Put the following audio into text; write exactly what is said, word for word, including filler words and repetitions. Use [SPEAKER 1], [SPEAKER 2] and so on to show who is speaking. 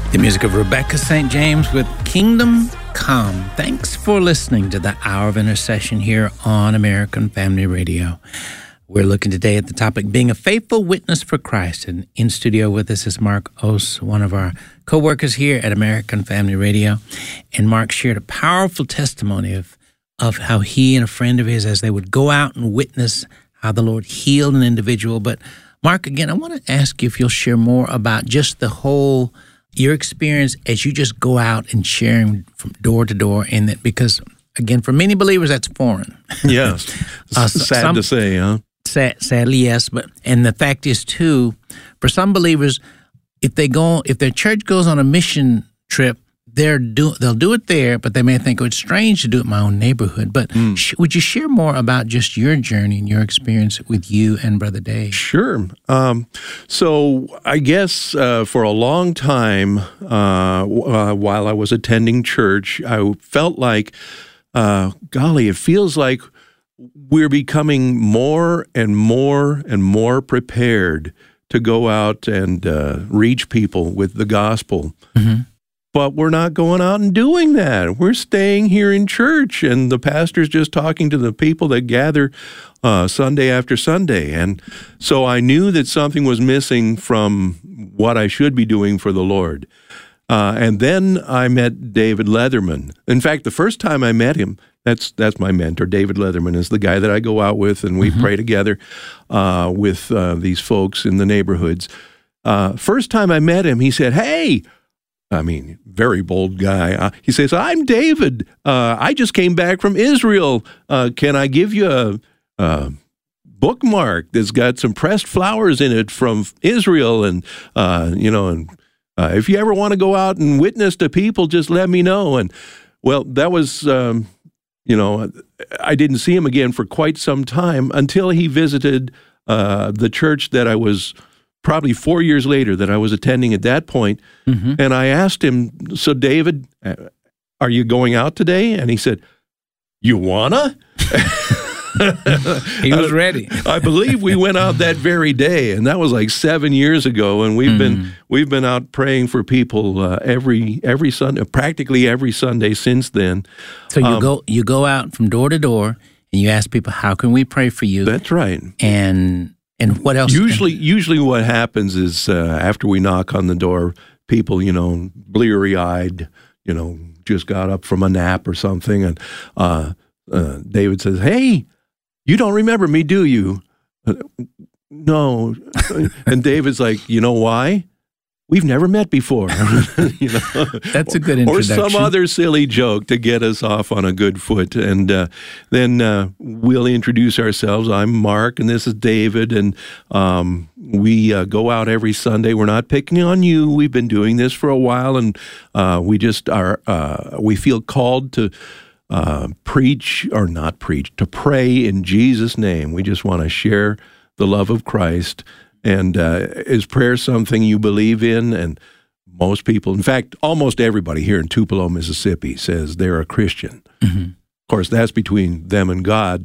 [SPEAKER 1] The music of Rebecca Saint James with Kingdom Come. Thanks for listening to the Hour of Intercession here on American Family Radio. We're looking today at the topic, being a faithful witness for Christ. And in studio with us is Mark Oss, one of our co-workers here at American Family Radio. And Mark shared a powerful testimony of, of how he and a friend of his, as they would go out and witness how the Lord healed an individual. But Mark, again, I want to ask you if you'll share more about just the whole, your experience as you just go out and sharing from door to door in that, because, again, for many believers, that's foreign.
[SPEAKER 2] Yes. uh, Sad some, to say, huh?
[SPEAKER 1] Sad, sadly, yes. But and the fact is, too, for some believers, if they go, if their church goes on a mission trip, they're do they'll do it there, but they may think, oh, it's strange to do it in my own neighborhood. But mm. sh- would you share more about just your journey and your experience with you and Brother Dave?
[SPEAKER 2] Sure. Um, so I guess uh, for a long time, uh, uh, while I was attending church, I felt like, uh, golly, it feels like we're becoming more and more and more prepared to go out and uh, reach people with the gospel. Mm-hmm. But we're not going out and doing that. We're staying here in church, and the pastor's just talking to the people that gather uh, Sunday after Sunday. And so I knew that something was missing from what I should be doing for the Lord. Uh, and then I met David Leatherman. In fact, the first time I met him, that's that's my mentor. David Leatherman is the guy that I go out with, and we mm-hmm. pray together uh, with uh, these folks in the neighborhoods. Uh, first time I met him, he said, "Hey," I mean, very bold guy. Uh, he says, "I'm David. Uh, I just came back from Israel. Uh, can I give you a, a bookmark that's got some pressed flowers in it from Israel? And, uh, you know, and uh, if you ever want to go out and witness to people, just let me know." And, well, that was, um, you know, I didn't see him again for quite some time until he visited uh, the church that I was probably four years later that I was attending at that point. Mm-hmm. And I asked him, "So David, are you going out today?" And he said, "You wanna?"
[SPEAKER 1] He was ready.
[SPEAKER 2] I believe we went out that very day, and that was like seven years ago. And we've mm. been we've been out praying for people uh, every every Sunday, practically every Sunday since then.
[SPEAKER 1] So you
[SPEAKER 2] um,
[SPEAKER 1] go you go out from door to door, and you ask people, "How can we pray for you?"
[SPEAKER 2] That's right.
[SPEAKER 1] And And what else?
[SPEAKER 2] Usually, usually what happens is uh, after we knock on the door, people, you know, bleary-eyed, you know, just got up from a nap or something, and uh, uh, David says, "Hey, you don't remember me, do you?" Uh, no. And David's like, "You know why? We've never met before." You know?
[SPEAKER 1] That's a good introduction.
[SPEAKER 2] Or some other silly joke to get us off on a good foot. And uh, then uh, we'll introduce ourselves. I'm Mark, and this is David. And um, we uh, go out every Sunday. We're not picking on you. We've been doing this for a while, and uh, we just are, uh, we feel called to uh, preach, or not preach, to pray in Jesus' name. We just want to share the love of Christ. And uh, is prayer something you believe in? And most people, in fact, almost everybody here in Tupelo, Mississippi, says they're a Christian. Mm-hmm. Of course, that's between them and God.